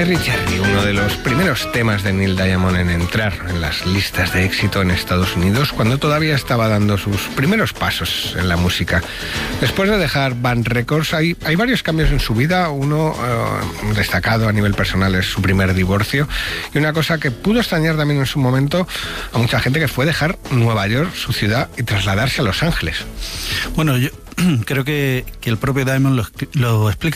Cherry Cherry, uno de los primeros temas de Neil Diamond en entrar en las listas de éxito en Estados Unidos, cuando todavía estaba dando sus primeros pasos en la música. Después de dejar Band Records, hay varios cambios en su vida. Uno destacado a nivel personal es su primer divorcio, y una cosa que pudo extrañar también en su momento a mucha gente, que fue dejar Nueva York, su ciudad, y trasladarse a Los Ángeles. Bueno, yo creo que el propio Diamond lo explica